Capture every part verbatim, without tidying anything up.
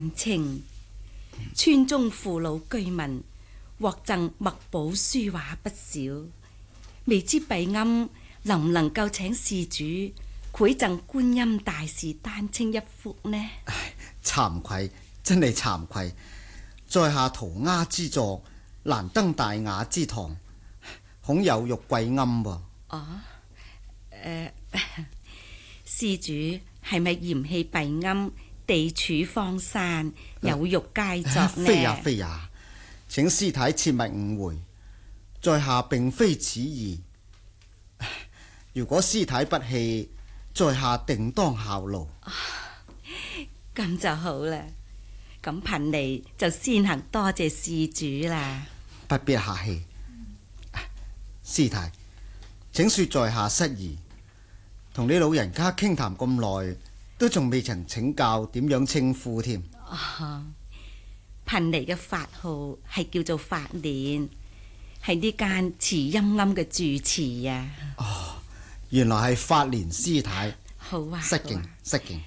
清，村中父老居民獲贈墨寶書畫不少，未知弊庵能唔能夠請事主繪贈觀音大士丹青一幅呢？ 唉，慚愧，真係慚愧，在下塗鴉之作難登大雅之堂，恐有辱貴庵喎。 哦，誒、呃，事主係咪嫌棄弊庵地處荒山，有辱佳作呢？ 非也非也，請師太切勿誤會，在下並非此意。如果師太不棄，在下定當效勞。 咁、哦、就好啦，咁貧尼就先行多謝事主啦。 不必客氣，師太，請說在下失儀，同你老人家傾談咁耐，都仲未曾請教點樣稱呼添。 哦，貧尼嘅法號係叫做法蓮，係呢間慈音庵嘅住持啊。 哦，原來係法蓮師太。 好啊， 失敬失敬。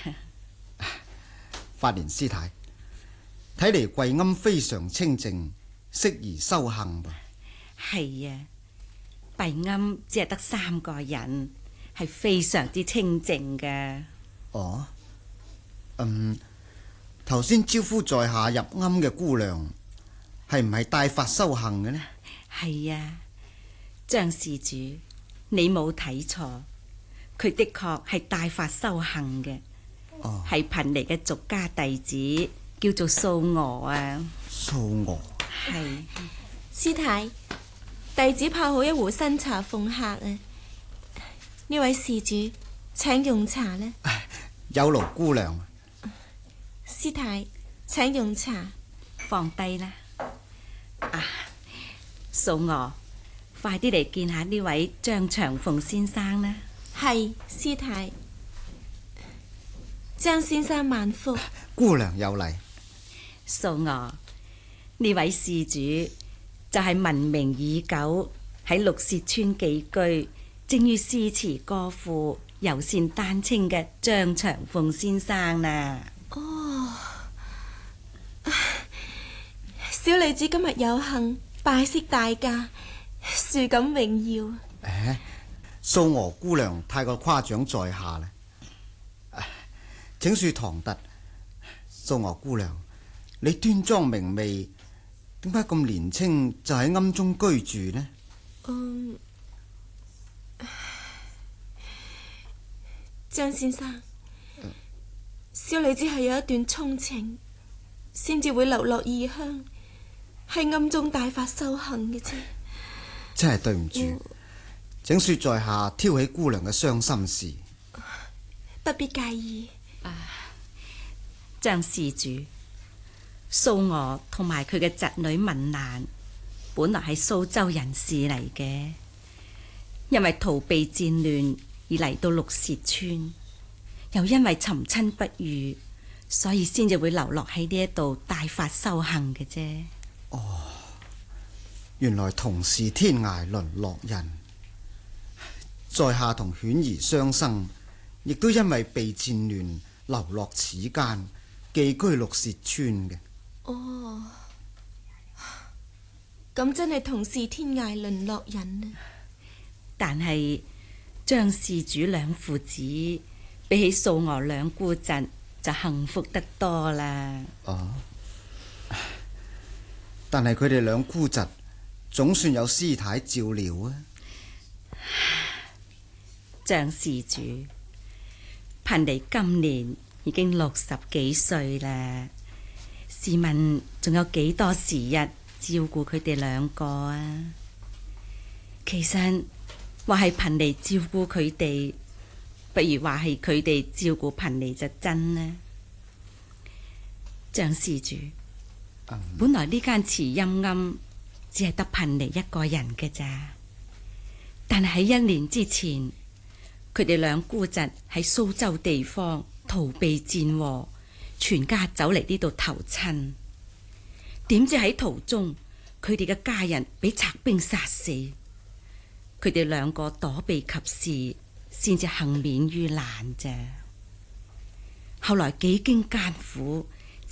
法蓮師太，睇嚟貴庵非常清靜，適宜修行噃。 係啊，弊庵只係得三個人，係非常之清靜嘅。 哦，嗯，頭先招呼在下入庵嘅姑娘，係唔係帶法修行嘅呢？ 係啊，張事主，你冇睇錯，佢的確係帶法修行嘅。哦，係貧尼嘅俗家弟子，叫做素娥啊。 素娥係。 師太，弟子泡好一壺新茶奉客啊！呢位事主，請用茶呢。 有勞姑娘。 師太，請用茶。 放低啦。啊，素娥，快啲嚟見下呢位張長鳳先生啦。 係，師太。張先生萬福。 姑娘有禮。 素娥，呢位事主就係聞名已久，喺綠屑村寄居，精於詩詞歌賦、柔善丹青嘅張長鳳先生啦。 哦，小女子今日有幸拜識大駕，殊感榮耀。 誒，素娥姑娘太過誇獎在下啦。請恕唐突，素娥姑娘，你端莊明媚，點解咁年輕就喺庵中居住呢？ 嗯，張先生，嗯、小女子係有一段衷情，先至會流落異鄉，喺庵中大法修行嘅啫。 真係對唔住，嗯、請說在下挑起姑娘嘅傷心事。 不必介意。 啊，張事主，素娥同埋佢嘅侄女文蘭，本來係蘇州人士嚟嘅，因為逃避戰亂而嚟到綠屑村，又因為尋親不遇，所以先至會流落喺呢一度大法修行嘅啫。 哦，原來同是天涯淪落人，在下同犬兒相生，亦都因為被戰亂流落此間，寄居綠屑村嘅。 哦，咁真係同是天涯淪落人啊！ 但係張事主兩父子比起素娥兩姑侄就幸福得多啦。 哦，但係佢哋兩姑侄總算有師太照料啊。 張事主，貧尼今年已經六十幾歲啦，試問仲有幾多時日照顧佢哋兩個啊？其實話係貧尼照顧佢哋，不如話係佢哋照顧貧尼就真啦。張事主，嗯、本來呢間慈音庵只係得貧尼一個人嘅咋，但係喺一年之前，佢哋兩姑侄喺蘇州地方逃避戰禍，全家走嚟呢度投親。點知喺途中，佢哋嘅家人俾賊兵殺死，佢哋兩個躲避及時，先至幸免於難啫。後來幾經艱苦，